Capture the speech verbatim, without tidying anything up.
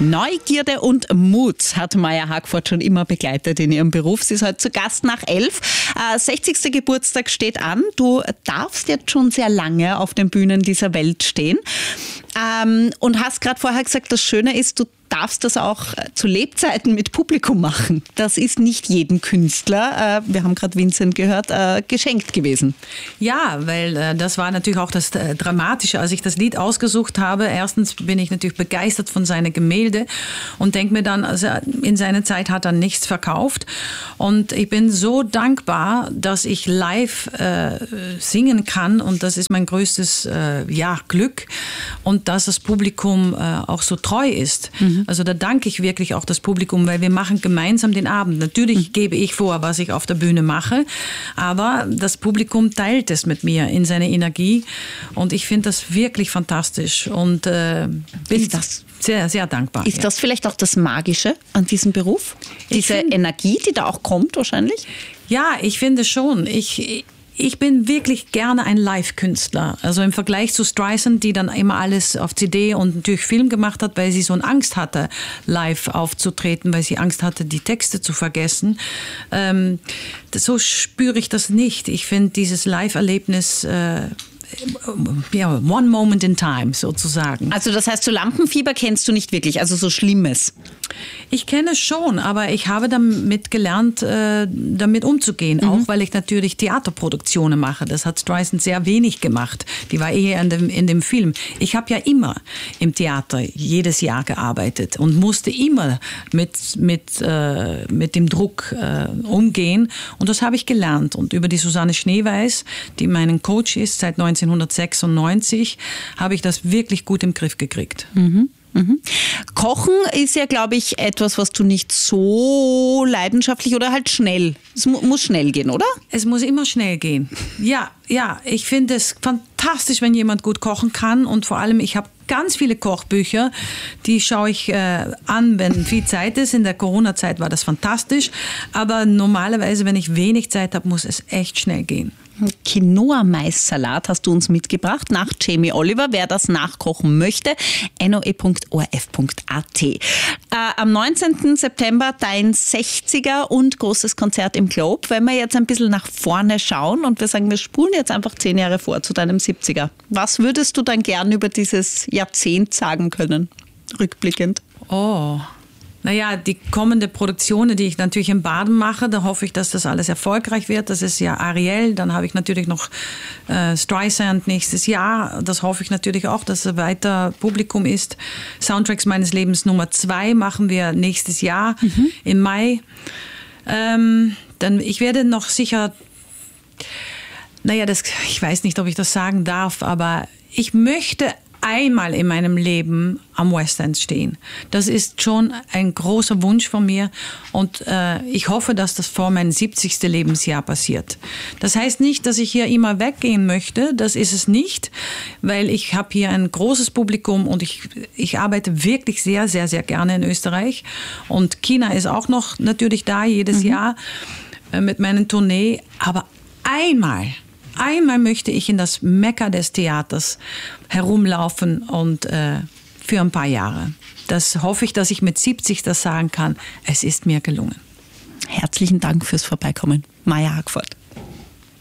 Neugierde und Mut hat Maya Hagford schon immer begleitet in ihrem Beruf. Sie ist heute zu Gast nach elf. Äh, sechzigster Geburtstag steht an. Du darfst jetzt schon sehr lange auf den Bühnen dieser Welt stehen. Ähm, und hast gerade vorher gesagt, das Schöne ist, du darfst das auch zu Lebzeiten mit Publikum machen. Das ist nicht jedem Künstler, äh, wir haben gerade Vincent gehört, äh, geschenkt gewesen. Ja, weil äh, das war natürlich auch das äh, Dramatische, als ich das Lied ausgesucht habe. Erstens bin ich natürlich begeistert von seinen Gemälde und denke mir dann, also in seiner Zeit hat er nichts verkauft. Und ich bin so dankbar, dass ich live äh, singen kann und das ist mein größtes äh, ja, Glück und dass das Publikum äh, auch so treu ist. Mhm. Also da danke ich wirklich auch das Publikum, weil wir machen gemeinsam den Abend. Natürlich mhm. gebe ich vor, was ich auf der Bühne mache, aber das Publikum teilt es mit mir in seiner Energie und ich finde das wirklich fantastisch und äh, bin das sehr, sehr dankbar. Ist ja. das vielleicht auch das Magische an diesem Beruf? Diese find, Energie, die da auch kommt wahrscheinlich? Ja, ich finde schon. Ich, Ich bin wirklich gerne ein Live-Künstler. Also im Vergleich zu Streisand, die dann immer alles auf C D und natürlich Film gemacht hat, weil sie so eine Angst hatte, live aufzutreten, weil sie Angst hatte, die Texte zu vergessen. Ähm, so spüre ich das nicht. Ich finde dieses Live-Erlebnis äh, ja, one moment in time sozusagen. Also das heißt, so Lampenfieber kennst du nicht wirklich, also so Schlimmes? Ich kenne es schon, aber ich habe damit gelernt, äh, damit umzugehen. Mhm. Auch weil ich natürlich Theaterproduktionen mache. Das hat Streisand sehr wenig gemacht. Die war eher in dem, in dem Film. Ich habe ja immer im Theater jedes Jahr gearbeitet und musste immer mit, mit, äh, mit dem Druck äh, umgehen. Und das habe ich gelernt. Und über die Susanne Schneeweiß, die mein Coach ist seit neunzehnhundertsechsundneunzig, habe ich das wirklich gut im Griff gekriegt. Mhm. Mhm. Kochen ist ja, glaube ich, etwas, was du nicht so leidenschaftlich oder halt schnell, es mu- muss schnell gehen, oder? Es muss immer schnell gehen. Ja, ja, ich finde es fantastisch, wenn jemand gut kochen kann und vor allem, ich habe ganz viele Kochbücher, die schaue ich äh, an, wenn viel Zeit ist. In der Corona-Zeit war das fantastisch, aber normalerweise, wenn ich wenig Zeit habe, muss es echt schnell gehen. Quinoa-Mais-Salat hast du uns mitgebracht, nach Jamie Oliver. Wer das nachkochen möchte, n o e punkt o r f punkt a t. Äh, am neunzehnten September dein sechziger und großes Konzert im Globe. Wenn wir jetzt ein bisschen nach vorne schauen und wir sagen, wir spulen jetzt einfach zehn Jahre vor zu deinem siebziger. Was würdest du dann gern über dieses Jahrzehnt sagen können, rückblickend? Oh, naja, die kommende Produktion, die ich natürlich in Baden mache, da hoffe ich, dass das alles erfolgreich wird. Das ist ja Ariel, dann habe ich natürlich noch äh, Streisand nächstes Jahr. Das hoffe ich natürlich auch, dass es weiter Publikum ist. Soundtracks meines Lebens Nummer zwei machen wir nächstes Jahr mhm. im Mai. Ähm, dann, ich werde noch sicher, naja, das, ich weiß nicht, ob ich das sagen darf, aber ich möchte einmal in meinem Leben am West End stehen. Das ist schon ein großer Wunsch von mir und äh, ich hoffe, dass das vor meinem siebzigsten Lebensjahr passiert. Das heißt nicht, dass ich hier immer weggehen möchte, das ist es nicht, weil ich habe hier ein großes Publikum und ich, ich arbeite wirklich sehr, sehr, sehr gerne in Österreich und China ist auch noch natürlich da jedes mhm. Jahr äh, mit meinen Tournee, aber einmal Einmal möchte ich in das Mekka des Theaters herumlaufen und äh, für ein paar Jahre. Das hoffe ich, dass ich mit siebzig das sagen kann. Es ist mir gelungen. Herzlichen Dank fürs Vorbeikommen, Maya Hagford.